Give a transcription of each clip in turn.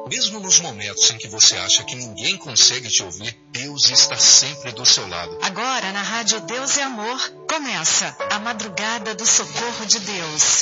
Mesmo nos momentos em que você acha que ninguém consegue te ouvir, Deus está sempre do seu lado. Agora, na Rádio Deus e Amor, começa a Madrugada do Socorro de Deus.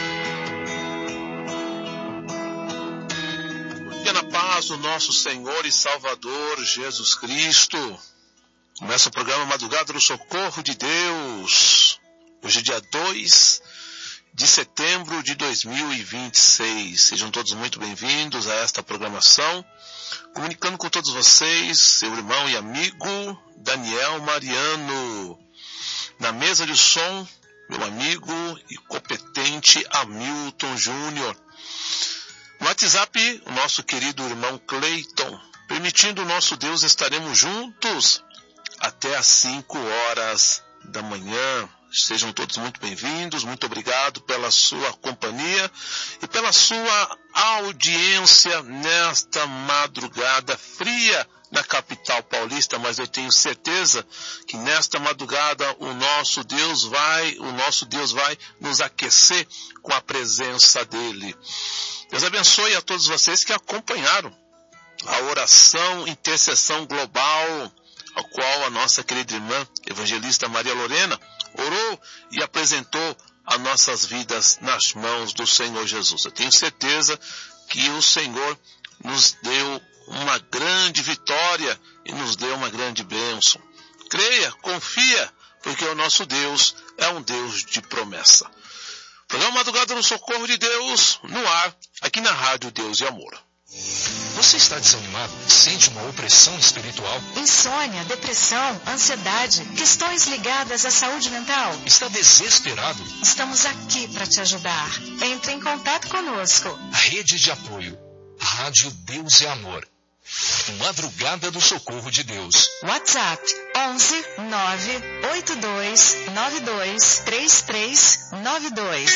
E na paz do nosso Senhor e Salvador Jesus Cristo. Começa o programa Madrugada do Socorro de Deus. Hoje é dia 2 de setembro de 2026. Sejam todos muito bem-vindos a esta programação. Comunicando com todos vocês, seu irmão e amigo Daniel Mariano. Na mesa de som, meu amigo e competente Hamilton Júnior. No WhatsApp, o nosso querido irmão Cleiton. Permitindo o nosso Deus, estaremos juntos até às 5 horas da manhã. Sejam todos muito bem-vindos, muito obrigado pela sua companhia e pela sua audiência nesta madrugada fria na capital paulista, mas eu tenho certeza que nesta madrugada o nosso Deus vai nos aquecer com a presença dele. Deus abençoe a todos vocês que acompanharam a oração intercessão global, a qual a nossa querida irmã evangelista Maria Lorena orou e apresentou as nossas vidas nas mãos do Senhor Jesus. Eu tenho certeza que o Senhor nos deu uma grande vitória e nos deu uma grande bênção. Creia, confia, porque o nosso Deus é um Deus de promessa. Programa Madrugada no Socorro de Deus, no ar, aqui na Rádio Deus e Amor. Você está desanimado? Sente uma opressão espiritual? Insônia, depressão, ansiedade, questões ligadas à saúde mental? Está desesperado? Estamos aqui para te ajudar. Entre em contato conosco. Rede de apoio. Rádio Deus e Amor. Madrugada do Socorro de Deus. WhatsApp 11 982 92 3392.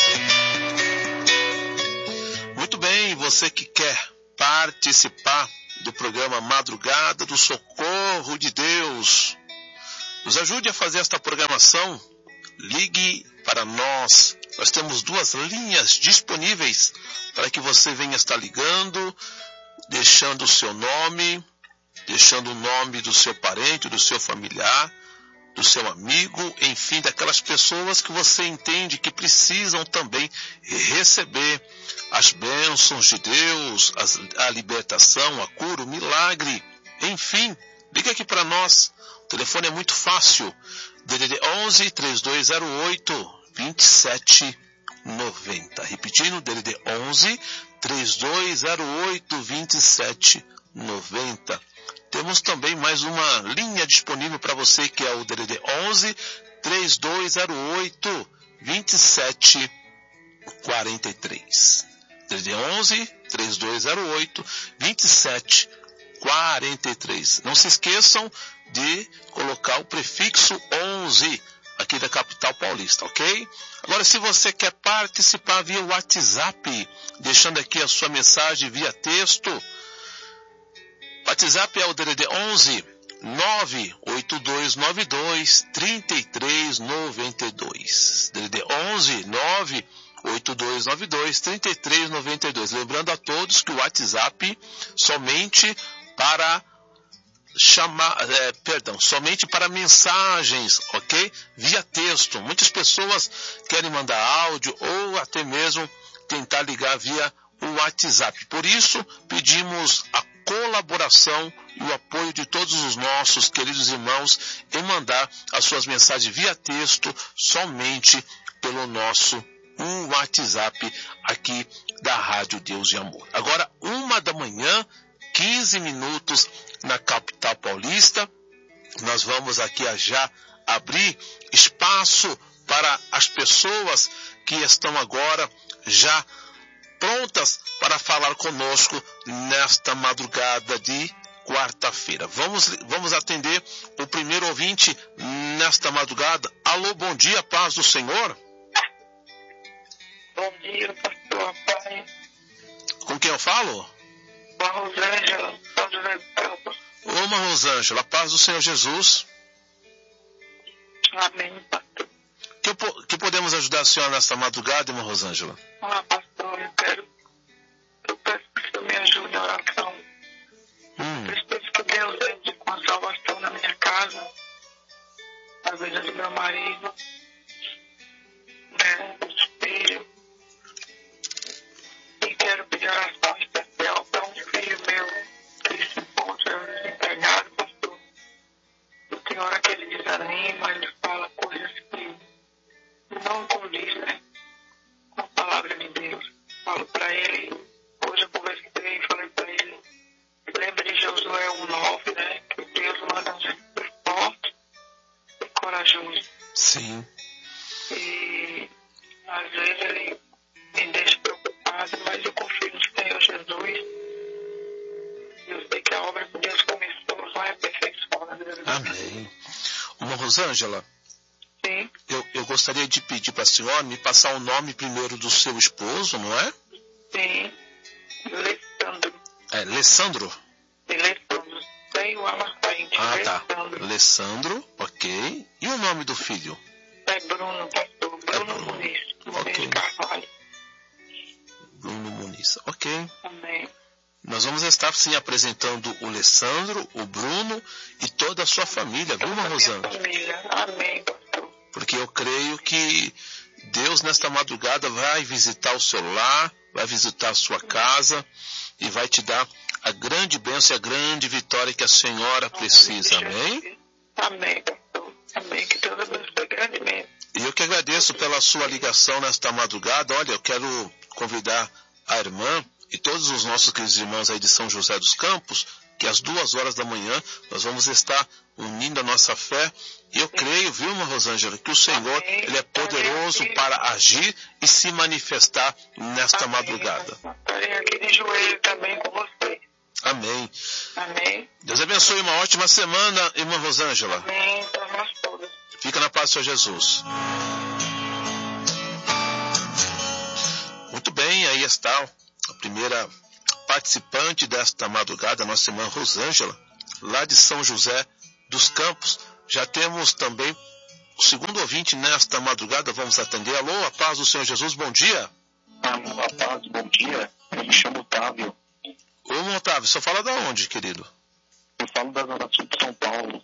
Muito bem, você que quer participar do programa Madrugada do Socorro de Deus, nos ajude a fazer esta programação. Ligue para nós. Nós temos 2 linhas disponíveis para que você venha estar ligando, deixando o seu nome, deixando o nome do seu parente, do seu familiar, do seu amigo, enfim, daquelas pessoas que você entende que precisam também receber as bênçãos de Deus, a libertação, a cura, o milagre, enfim, liga aqui para nós. O telefone é muito fácil, DDD 11 3208 2790. Repetindo, DDD 11 3208 2790. Temos também mais uma linha disponível para você, que é o DDD 11 3208 2743. DDD 11 3208 2743. Não se esqueçam de colocar o prefixo 11 aqui da capital paulista, ok? Agora, se você quer participar via WhatsApp, deixando aqui a sua mensagem via texto, o WhatsApp é o DDD 11 98292 3392. DDD 11 98292 3392. Lembrando a todos que o WhatsApp somente para somente para mensagens, ok? Via texto. Muitas pessoas querem mandar áudio ou até mesmo tentar ligar via o WhatsApp. Por isso, pedimos a colaboração e o apoio de todos os nossos queridos irmãos em mandar as suas mensagens via texto somente pelo nosso WhatsApp aqui da Rádio Deus e Amor. Agora, 1 da manhã, 15 minutos na capital paulista. Nós vamos aqui já abrir espaço para as pessoas que estão agora já prontas para falar conosco nesta madrugada de quarta-feira. Vamos atender o primeiro ouvinte nesta madrugada. Alô, bom dia, paz do Senhor. Bom dia, pastor Pai. Com quem eu falo? Uma Rosângela, São José do Campo. Ô, irmã Rosângela, paz do Senhor Jesus. Amém, pastor. Que podemos ajudar a senhora nesta madrugada, irmã Rosângela? Pastor, eu peço que o senhor me ajude meu marido, né, dos filhos. E quero pedir oração especial para um filho meu que se encontra desempregado, pastor. E tem hora que ele desanima, ele fala coisas que não condiz, né, com a palavra de Deus. Falo para ele, hoje eu conversei e falei para ele, lembra de Josué 1:9, né, que Deus manda um gente forte e corajoso. Sim. E às vezes ele me deixa preocupado, mas eu confio no Senhor Jesus. Eu sei que a obra que Deus começou vai aperfeiçoar. Amém. Irmã Rosângela, Sim, eu gostaria de pedir para a senhora me passar o nome primeiro do seu esposo, não é? sim. Alessandro. É, Alessandro? Alessandro. Sem o amassante. Ah, tá. Alessandro. Alessandro, ok. E o nome do filho? É Bruno, pastor. Bruno Bruno. Muniz. Ok. Muniz Carvalho. Bruno Muniz. Ok. Amém. Nós vamos estar, sim, apresentando o Alessandro, o Bruno e toda a sua família, viu, irmã Toda a minha Rosângela? família. Amém, pastor. Porque eu creio que Deus, nesta madrugada, vai visitar o seu lar, vai visitar a sua casa e vai te dar a grande bênção e a grande vitória que a senhora precisa. Amém? Amém, pastor. Amém. Que Deus abençoe grandemente. E eu que agradeço pela sua ligação nesta madrugada. Olha, eu quero convidar a irmã e todos os nossos queridos irmãos aí de São José dos Campos, que às 2h da manhã nós vamos estar unindo a nossa fé. E eu creio, viu, irmã Rosângela, que o Senhor, Ele é poderoso para agir e se manifestar nesta madrugada. Estarei aqui de joelho também com você. Amém. Amém. Deus abençoe, uma ótima semana, irmã Rosângela. Amém. Para nós todos. Fica na paz do Senhor Jesus. Muito bem, aí está a primeira participante desta madrugada, nossa irmã Rosângela, lá de São José dos Campos. Já temos também o segundo ouvinte nesta madrugada, vamos atender. Alô, a paz do Senhor Jesus, bom dia. Alô, a paz, bom dia. Eu me chamo Otávio. Ô, Otávio, só fala da onde, querido? Eu falo da Zona Sul de São Paulo.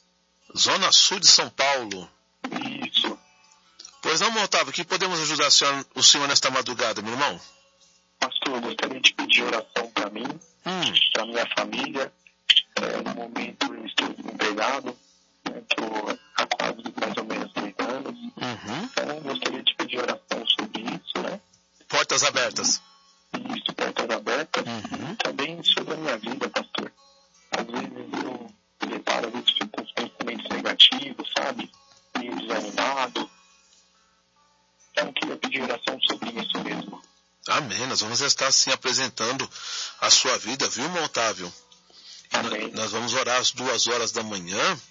Zona Sul de São Paulo. Isso. Pois não, Otávio, que podemos ajudar o senhor nesta madrugada, meu irmão? Pastor, eu gostaria de pedir oração para mim, para minha família. No momento eu estou desempregado, estou há quase mais ou menos 2 anos. Então eu gostaria de pedir oração sobre isso, né? Portas abertas. Isso, portas abertas. Também sobre a minha vida, pastor. Às vezes eu me deparo, às vezes fico com os pensamentos negativos, sabe? Meio desanimado. Então eu queria pedir oração sobre isso mesmo. Amém. Nós vamos estar assim apresentando a sua vida, viu, irmão Otávio? Amém. Nós vamos orar às 2h da manhã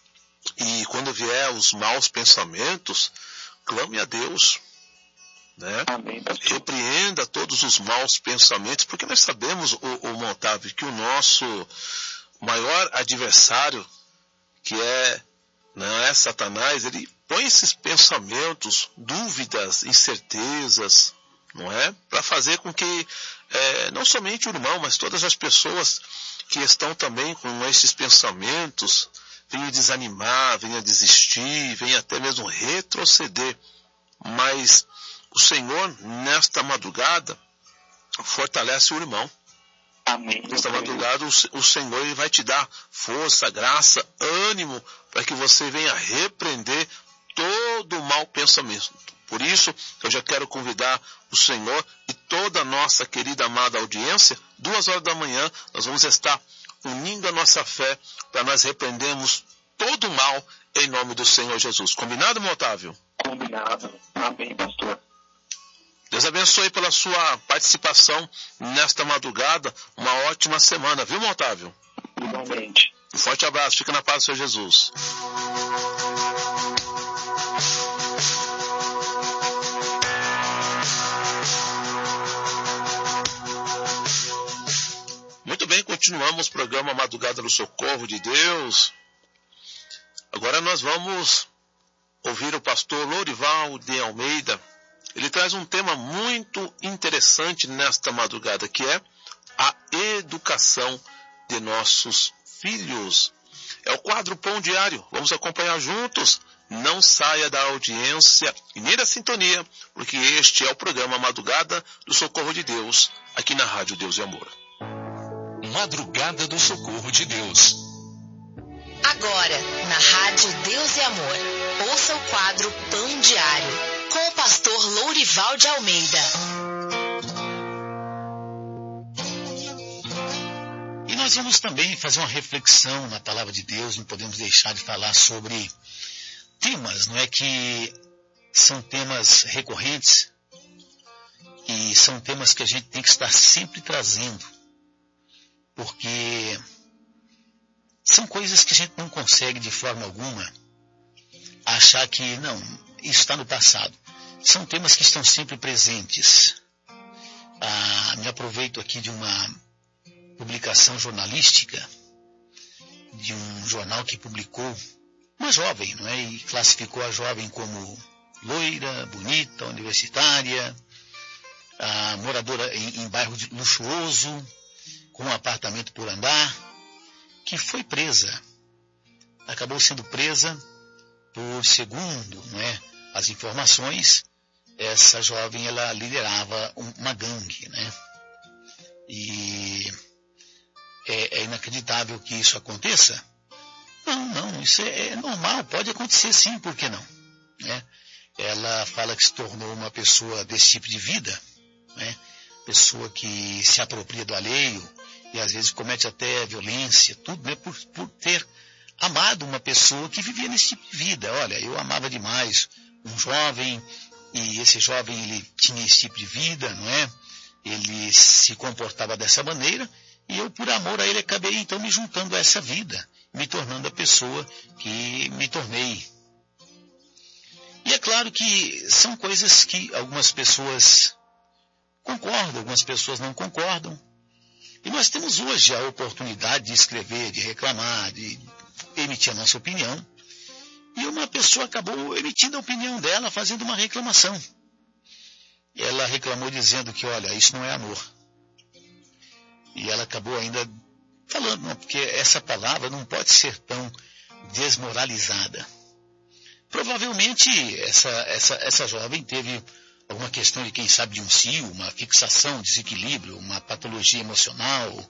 e quando vier os maus pensamentos, clame a Deus, né? Amém, pastor. Repreenda todos os maus pensamentos, porque nós sabemos, o Otávio, que o nosso maior adversário, que não é Satanás, ele põe esses pensamentos, dúvidas, incertezas, não é? Para fazer com que não somente o irmão, mas todas as pessoas que estão também com esses pensamentos venham desanimar, venham desistir, venham até mesmo retroceder. Mas o Senhor, nesta madrugada, fortalece o irmão. Amém. Nesta madrugada, o Senhor ele vai te dar força, graça, ânimo, para que você venha repreender todo o mau pensamento. Por isso, eu já quero convidar o Senhor e toda a nossa querida amada audiência, 2h da manhã, nós vamos estar unindo a nossa fé para nós repreendermos todo o mal em nome do Senhor Jesus. Combinado, meu Otávio? Combinado. Amém, pastor. Deus abençoe pela sua participação nesta madrugada. Uma ótima semana, viu, meu Otávio? Igualmente. Um forte abraço. Fica na paz do Senhor Jesus. Muito bem, continuamos o programa Madrugada do Socorro de Deus. Agora nós vamos ouvir o pastor Lorival de Almeida. Ele traz um tema muito interessante nesta madrugada, que é a educação de nossos filhos. É o quadro Pão Diário. Vamos acompanhar juntos Não saia da audiência e nem da sintonia, porque este é o programa Madrugada do Socorro de Deus, aqui na Rádio Deus e Amor. Madrugada do Socorro de Deus. Agora, na Rádio Deus e Amor, ouça o quadro Pão Diário, com o pastor Lourival de Almeida. E nós vamos também fazer uma reflexão na Palavra de Deus, não podemos deixar de falar sobre temas, não é, que são temas recorrentes e são temas que a gente tem que estar sempre trazendo, porque são coisas que a gente não consegue de forma alguma achar que, não, isso está no passado. São temas que estão sempre presentes. Me aproveito aqui de uma publicação jornalística, de um jornal que publicou uma jovem, não é? E classificou a jovem como loira, bonita, universitária, moradora em bairro luxuoso, com um apartamento por andar, que foi presa. Acabou sendo presa por, segundo, não é, as informações, essa jovem ela liderava uma gangue, né? E é inacreditável que isso aconteça. Não, isso é normal, pode acontecer sim, por que não? Né? Ela fala que se tornou uma pessoa desse tipo de vida, né? Pessoa que se apropria do alheio e às vezes comete até violência, tudo, né? por ter amado uma pessoa que vivia nesse tipo de vida. Olha, eu amava demais um jovem e esse jovem ele tinha esse tipo de vida, não é? Ele se comportava dessa maneira e eu, por amor a ele, acabei então me juntando a essa vida, me tornando a pessoa que me tornei. E é claro que são coisas que algumas pessoas concordam, algumas pessoas não concordam. E nós temos hoje a oportunidade de escrever, de reclamar, de emitir a nossa opinião. E uma pessoa acabou emitindo a opinião dela, fazendo uma reclamação. Ela reclamou dizendo que, olha, isso não é amor. E ela acabou ainda falando, não, porque essa palavra não pode ser tão desmoralizada. Provavelmente essa jovem teve alguma questão de, quem sabe, de um cio, uma fixação, desequilíbrio, uma patologia emocional.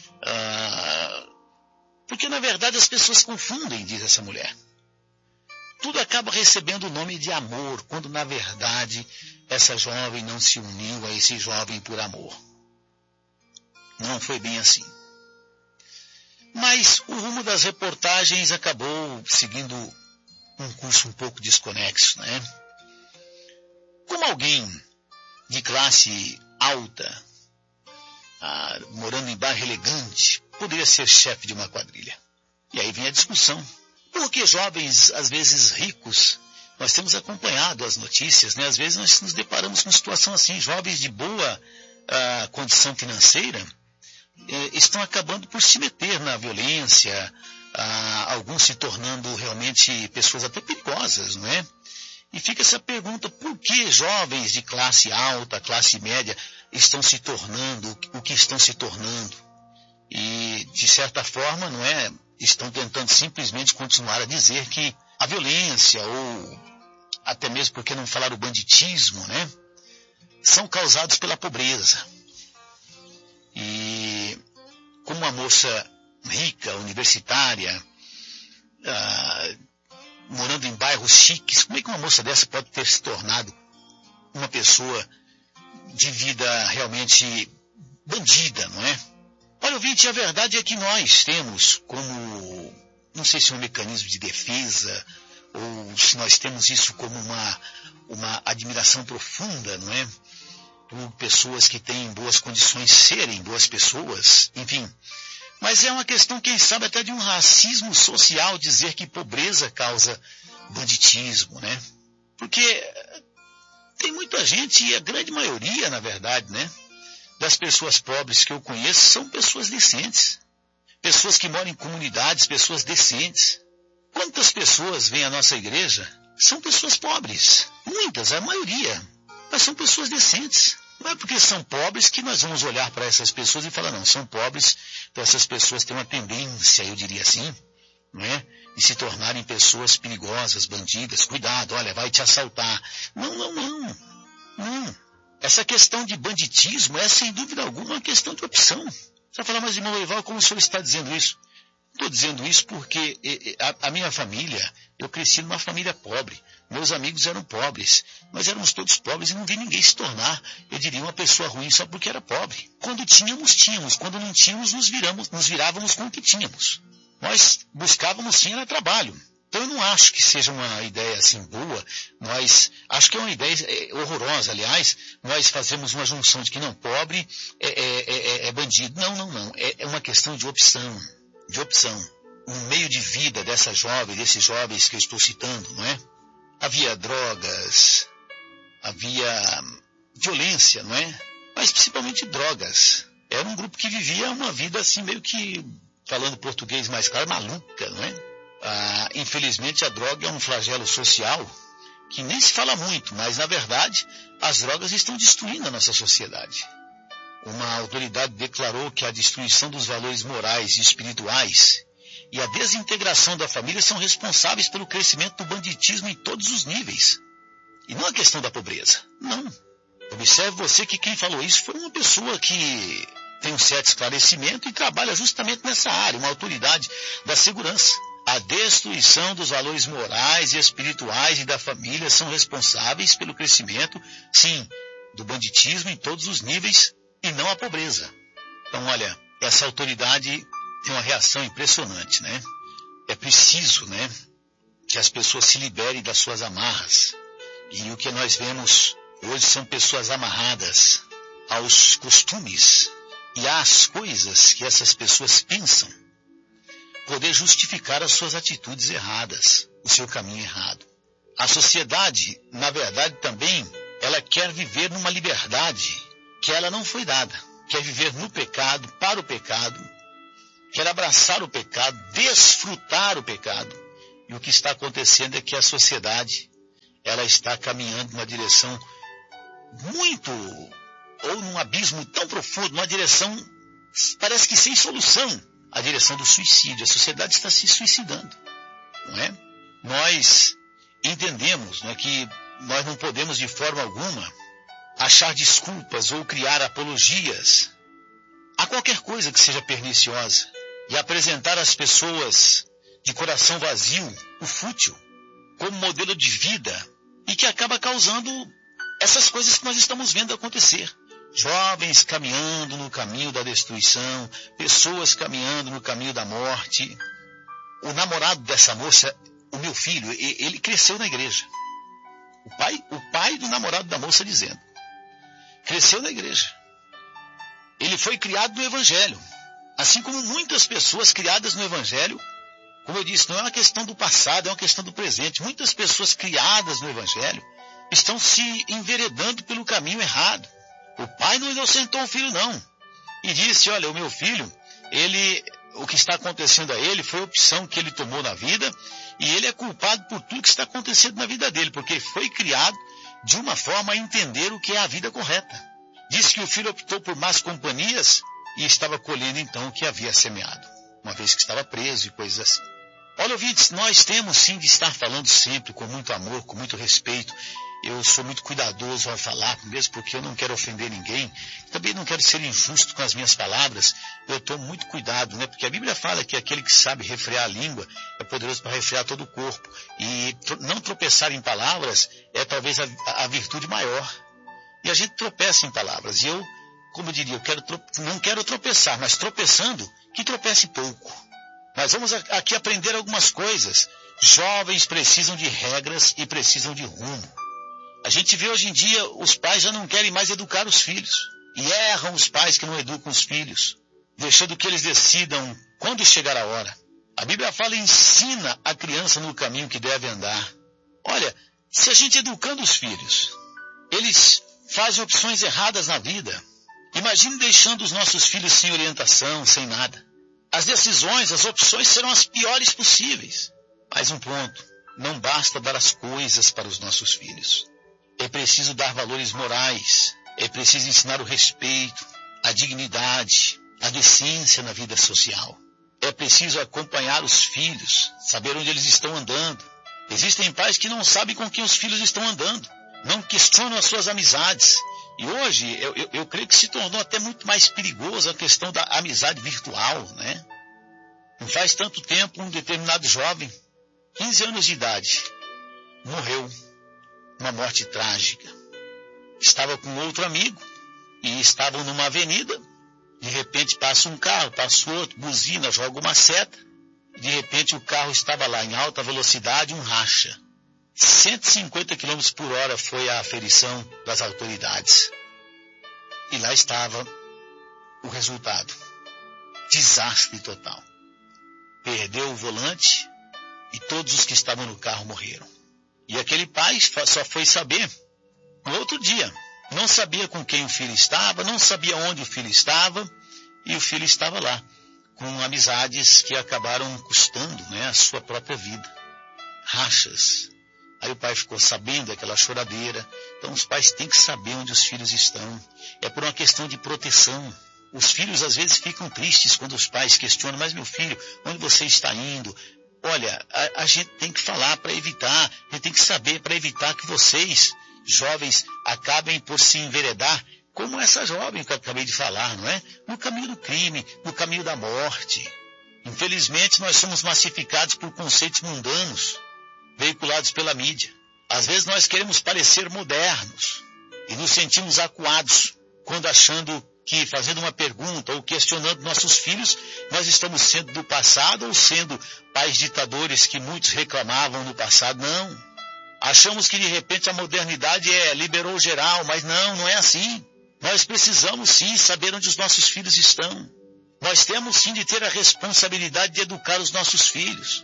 Porque, na verdade, as pessoas confundem, diz essa mulher. Tudo acaba recebendo o nome de amor, quando, na verdade, essa jovem não se uniu a esse jovem por amor. Não foi bem assim. Mas o rumo das reportagens acabou seguindo um curso um pouco desconexo, né? Como alguém de classe alta, morando em bairro elegante, poderia ser chefe de uma quadrilha? E aí vem a discussão. Porque jovens, às vezes ricos, nós temos acompanhado as notícias, né? Às vezes nós nos deparamos com situação assim, jovens de boa condição financeira, estão acabando por se meter na violência, alguns se tornando realmente pessoas até perigosas, não é? E fica essa pergunta, por que jovens de classe alta, classe média, estão se tornando o que estão se tornando? E, de certa forma, não é, estão tentando simplesmente continuar a dizer que a violência, ou até mesmo, por que não falar o banditismo, né, são causados pela pobreza. E como uma moça rica, universitária, morando em bairros chiques, como é que uma moça dessa pode ter se tornado uma pessoa de vida realmente bandida, não é? Olha, ouvinte, a verdade é que nós temos como, não sei se é um mecanismo de defesa, ou se nós temos isso como uma admiração profunda, não é? Por pessoas que têm boas condições serem boas pessoas, enfim. Mas é uma questão, quem sabe, até de um racismo social, dizer que pobreza causa banditismo, né? Porque tem muita gente, e a grande maioria, na verdade, né, das pessoas pobres que eu conheço são pessoas decentes. Pessoas que moram em comunidades, pessoas decentes. Quantas pessoas vêm à nossa igreja são pessoas pobres? Muitas, a maioria. Mas são pessoas decentes. Não é porque são pobres que nós vamos olhar para essas pessoas e falar, não, são pobres, então essas pessoas têm uma tendência, eu diria assim, não é? De se tornarem pessoas perigosas, bandidas. Cuidado, olha, vai te assaltar. Não. Essa questão de banditismo é, sem dúvida alguma, uma questão de opção. Você vai falar, mas irmão Lorival, como o senhor está dizendo isso? Estou dizendo isso porque a minha família, eu cresci numa família pobre. Meus amigos eram pobres. Nós éramos todos pobres e não vi ninguém se tornar, eu diria, uma pessoa ruim só porque era pobre. Quando tínhamos. Quando não tínhamos, nos virávamos com o que tínhamos. Nós buscávamos sim, era trabalho. Então eu não acho que seja uma ideia assim boa. Acho que é uma ideia horrorosa, aliás. Nós fazemos uma junção de que não, pobre é bandido. Não. É uma questão de opção. Um meio de vida desses jovens que eu estou citando, não é? Havia drogas, havia violência, não é? Mas principalmente drogas. Era um grupo que vivia uma vida assim meio que, falando português mais claro, maluca, não é? Infelizmente a droga é um flagelo social que nem se fala muito, mas na verdade as drogas estão destruindo a nossa sociedade. Uma autoridade declarou que a destruição dos valores morais e espirituais e a desintegração da família são responsáveis pelo crescimento do banditismo em todos os níveis. E não a questão da pobreza. Não. Observe você que quem falou isso foi uma pessoa que tem um certo esclarecimento e trabalha justamente nessa área, uma autoridade da segurança. A destruição dos valores morais e espirituais e da família são responsáveis pelo crescimento, sim, do banditismo em todos os níveis e não a pobreza. Então, olha, essa autoridade tem uma reação impressionante, né? É preciso, né, que as pessoas se liberem das suas amarras. E o que nós vemos hoje são pessoas amarradas aos costumes e às coisas que essas pessoas pensam poder justificar as suas atitudes erradas, o seu caminho errado. A sociedade, na verdade, também, ela quer viver numa liberdade que ela não foi dada. Quer viver no pecado, para o pecado, quer abraçar o pecado, desfrutar o pecado. E o que está acontecendo é que a sociedade, ela está caminhando numa direção muito, ou num abismo tão profundo, numa direção, parece que sem solução, a direção do suicídio. A sociedade está se suicidando, não é? Nós entendemos, não é, que nós não podemos de forma alguma achar desculpas ou criar apologias a qualquer coisa que seja perniciosa e apresentar às pessoas de coração vazio o fútil como modelo de vida e que acaba causando essas coisas que nós estamos vendo acontecer. Jovens caminhando no caminho da destruição, pessoas caminhando no caminho da morte. O namorado dessa moça, o meu filho, ele cresceu na igreja. O pai do namorado da moça dizendo, cresceu na igreja. Ele foi criado no Evangelho. Assim como muitas pessoas criadas no Evangelho, como eu disse, não é uma questão do passado, é uma questão do presente. Muitas pessoas criadas no Evangelho estão se enveredando pelo caminho errado. O pai não inocentou o filho, não. E disse, olha, o meu filho, o que está acontecendo a ele foi a opção que ele tomou na vida e ele é culpado por tudo que está acontecendo na vida dele, porque foi criado de uma forma a entender o que é a vida correta. Disse que o filho optou por más companhias e estava colhendo então o que havia semeado, uma vez que estava preso e coisas assim. Olha, ouvintes, nós temos sim de estar falando sempre com muito amor, com muito respeito. Eu sou muito cuidadoso ao falar, mesmo porque eu não quero ofender ninguém. Também não quero ser injusto com as minhas palavras. Eu tomo muito cuidado, né? Porque a Bíblia fala que aquele que sabe refrear a língua é poderoso para refrear todo o corpo. E não tropeçar em palavras é talvez a virtude maior. E a gente tropeça em palavras. E eu, como eu diria, não quero tropeçar, mas tropeçando, que tropece pouco. Mas vamos aqui aprender algumas coisas. Jovens precisam de regras e precisam de rumo. A gente vê hoje em dia, os pais já não querem mais educar os filhos. E erram os pais que não educam os filhos, deixando que eles decidam quando chegar a hora. A Bíblia fala, ensina a criança no caminho que deve andar. Olha, se a gente educando os filhos, eles fazem opções erradas na vida. Imagine deixando os nossos filhos sem orientação, sem nada. As decisões, as opções serão as piores possíveis. Mais um ponto, não basta dar as coisas para os nossos filhos. É preciso dar valores morais, é preciso ensinar o respeito, a dignidade, a decência na vida social. é preciso acompanhar os filhos, saber onde eles estão andando. Existem pais que não sabem com quem os filhos estão andando, não questionam as suas amizades. E hoje, eu creio que se tornou até muito mais perigoso a questão da amizade virtual, né? Não faz tanto tempo, um determinado jovem, 15 anos de idade, morreu uma morte trágica. Estava com outro amigo e estavam numa avenida. De repente passa um carro, passa outro, buzina, joga uma seta. De repente o carro estava lá em alta velocidade, um racha. 150 km por hora foi a aferição das autoridades. E lá estava o resultado. Desastre total. Perdeu o volante e todos os que estavam no carro morreram. E aquele pai só foi saber no outro dia. Não sabia com quem o filho estava, não sabia onde o filho estava, e o filho estava lá, com amizades que acabaram custando, né, a sua própria vida. Rachas. Aí o pai ficou sabendo daquela choradeira. Então os pais têm que saber onde os filhos estão. É por uma questão de proteção. Os filhos às vezes ficam tristes quando os pais questionam, mas meu filho, onde você está indo? Olha, a gente tem que falar para evitar, a gente tem que saber para evitar que vocês, jovens, acabem por se enveredar, como essa jovem que eu acabei de falar, não é? No caminho do crime, no caminho da morte. Infelizmente, nós somos massificados por conceitos mundanos, veiculados pela mídia. Às vezes nós queremos parecer modernos e nos sentimos acuados quando achando que, fazendo uma pergunta ou questionando nossos filhos, nós estamos sendo do passado ou sendo pais ditadores que muitos reclamavam no passado. Não. Achamos que de repente a modernidade liberou geral, mas não é assim. Nós precisamos sim saber onde os nossos filhos estão. Nós temos sim de ter a responsabilidade de educar os nossos filhos.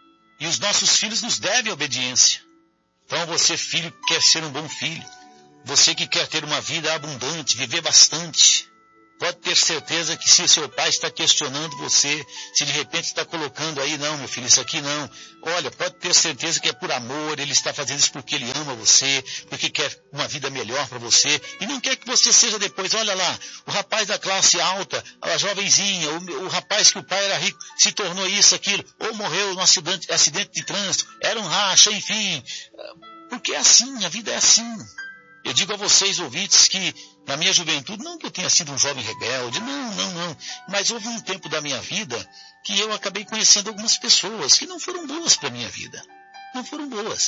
E os nossos filhos nos devem obediência. Então você, filho, que quer ser um bom filho, você que quer ter uma vida abundante, viver bastante, pode ter certeza que se o seu pai está questionando você, se de repente está colocando aí, não, meu filho, isso aqui não. Olha, pode ter certeza que é por amor, ele está fazendo isso porque ele ama você, porque quer uma vida melhor para você, e não quer que você seja depois, olha lá, o rapaz da classe alta, a jovenzinha, o rapaz que o pai era rico, se tornou isso, aquilo, ou morreu num acidente de trânsito, era um racha, enfim. Porque é assim, a vida é assim. Eu digo a vocês, ouvintes, que na minha juventude, não que eu tenha sido um jovem rebelde, não. Mas houve um tempo da minha vida que eu acabei conhecendo algumas pessoas que não foram boas para a minha vida. Não foram boas.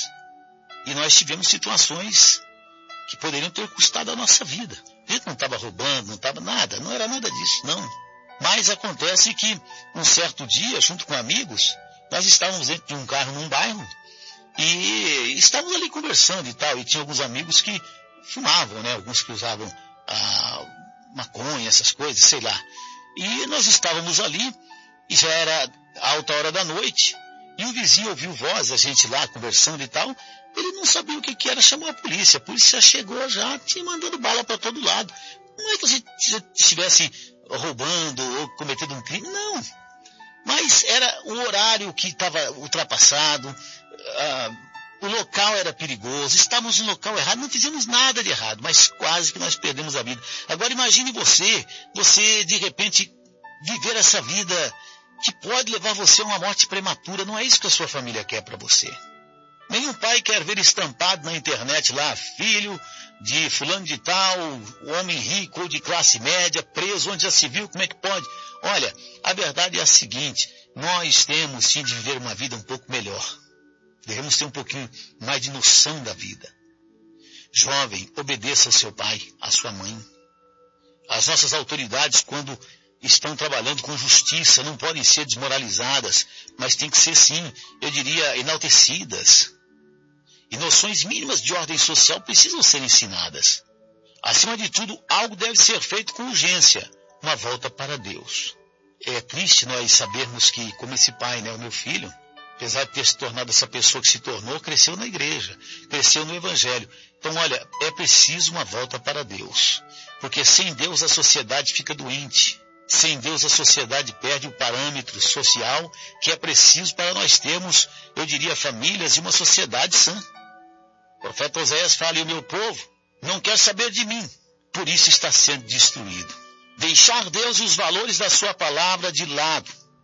E nós tivemos situações que poderiam ter custado a nossa vida. A gente não estava roubando, não estava nada, não era nada disso, não. Mas acontece que, um certo dia, junto com amigos, nós estávamos dentro de um carro num bairro e estávamos ali conversando e tal, e tinha alguns amigos que fumavam, né? Alguns que usavam maconha, essas coisas, sei lá. E nós estávamos ali, e já era alta hora da noite, e um vizinho ouviu voz, a gente lá conversando e tal, ele não sabia o que era, chamou a polícia chegou já, tinha mandando bala para todo lado. Não é que a gente estivesse roubando ou cometendo um crime, não. Mas era um horário que estava ultrapassado, o local era perigoso, estávamos no local errado, não fizemos nada de errado, mas quase que nós perdemos a vida. Agora imagine você de repente viver essa vida que pode levar você a uma morte prematura. Não é isso que a sua família quer para você. Nenhum pai quer ver estampado na internet lá, filho de fulano de tal, homem rico ou de classe média, preso, onde já se viu, como é que pode? Olha, a verdade é a seguinte, nós temos sim de viver uma vida um pouco melhor. Devemos ter um pouquinho mais de noção da vida. Jovem, obedeça ao seu pai, à sua mãe. As nossas autoridades, quando estão trabalhando com justiça, não podem ser desmoralizadas, mas tem que ser, sim, eu diria, enaltecidas. E noções mínimas de ordem social precisam ser ensinadas. Acima de tudo, algo deve ser feito com urgência, uma volta para Deus. É triste nós sabermos que, como esse pai, né, o meu filho, apesar de ter se tornado essa pessoa que se tornou, cresceu na igreja, cresceu no evangelho. Então, olha, é preciso uma volta para Deus, porque sem Deus a sociedade fica doente. Sem Deus a sociedade perde o parâmetro social que é preciso para nós termos, eu diria, famílias e uma sociedade sã. O profeta Oséias fala, e o meu povo não quer saber de mim, por isso está sendo destruído. Deixar Deus e os valores da sua palavra de lado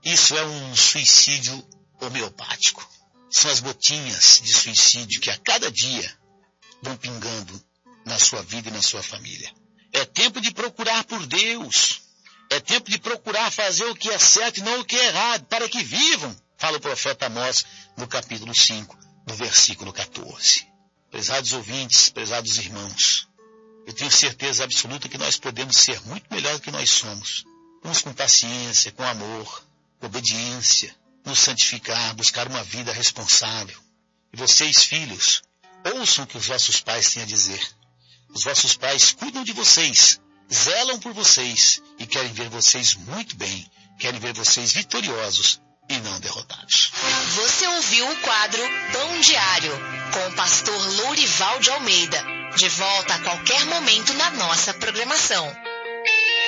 Isso é um suicídio homeopático. São as gotinhas de suicídio que a cada dia vão pingando na sua vida e na sua família. É tempo de procurar por Deus. É tempo de procurar fazer o que é certo e não o que é errado, para que vivam, fala o profeta Amós no capítulo 5, no versículo 14. Prezados ouvintes, prezados irmãos, eu tenho certeza absoluta que nós podemos ser muito melhor do que nós somos. Vamos com paciência, com amor, com obediência, nos santificar, buscar uma vida responsável. E vocês, filhos, ouçam o que os vossos pais têm a dizer. Os vossos pais cuidam de vocês, zelam por vocês e querem ver vocês muito bem, querem ver vocês vitoriosos e não derrotados. Você ouviu o quadro Pão Diário, com o pastor Lourival de Almeida. De volta a qualquer momento na nossa programação.